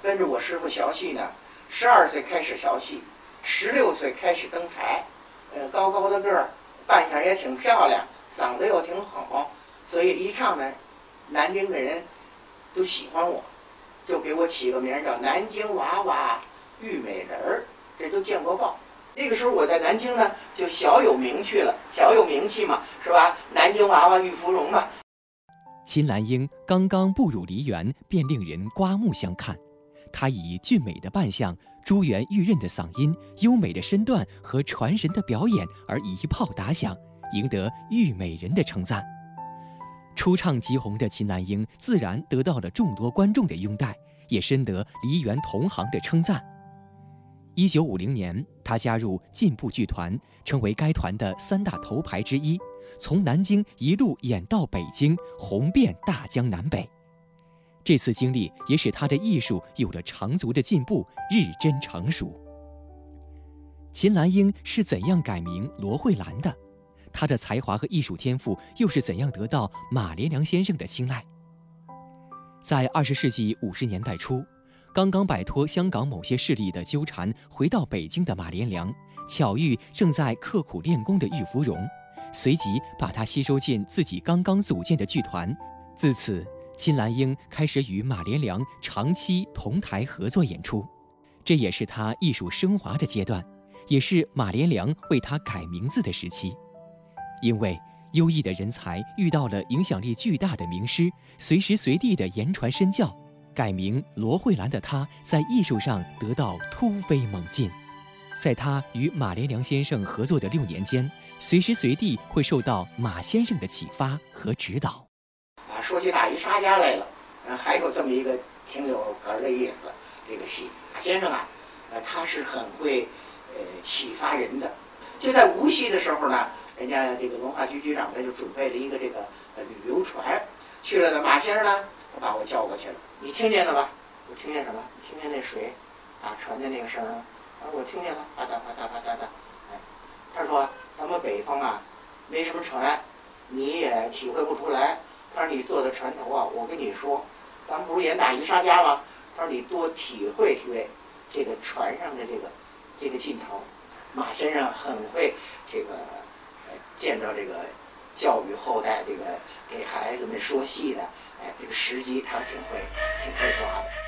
跟着我师傅学戏呢，12岁开始学戏，16岁开始登台，高高的个儿，扮相也挺漂亮，嗓子又挺好，所以一唱呢，南京的人都喜欢我，就给我起个名叫南京娃娃玉美人儿，这都见过报。那个时候我在南京呢，就小有名气了，小有名气嘛，是吧？南京娃娃玉芙蓉嘛。 秦兰英刚刚步入梨园，便令人刮目相看。她以俊美的扮相、珠圆玉润的嗓音、优美的身段和传神的表演而一炮打响，赢得玉美人的称赞。初唱即红的秦兰英自然得到了众多观众的拥戴，也深得梨园同行的称赞。1950年，她加入进步剧团，成为该团的3大头牌之一，从南京一路演到北京，红遍大江南北。这次经历也使她的艺术有了长足的进步，日臻成熟。秦兰英是怎样改名罗慧兰的？她的才华和艺术天赋又是怎样得到马连良先生的青睐？在20世纪50年代初，刚刚摆脱香港某些势力的纠缠，回到北京的马连良巧遇正在刻苦练功的玉芙蓉，随即把她吸收进自己刚刚组建的剧团。自此，秦兰英开始与马连良长期同台合作演出，这也是她艺术升华的阶段，也是马连良为她改名字的时期。因为优异的人才遇到了影响力巨大的名师，随时随地的言传身教，改名罗慧兰的她在艺术上得到突飞猛进。在她与马连良先生合作的6年间，随时随地会受到马先生的启发和指导。 说起大鱼沙家来了，还有这么一个挺有哏的意思，这个戏马先生啊，他是很会启发人的。就在无锡的时候呢，人家这个文化局局长呢就准备了一个这个旅游船，去了的马先生呢，他把我叫过去了。你听见了吧？我听见什么？听见那水打船的那个声啊？我听见了，啪嗒啪嗒啪嗒的。他说咱们北方啊，没什么船，你也体会不出来。他说你坐在船头啊，我跟你说，咱们不是演大鱼沙家吗？他说你多体会体会这个船上的这个劲头。马先生很会这个见着这个教育后代，这个给孩子们说戏的，这个时机他挺会抓的。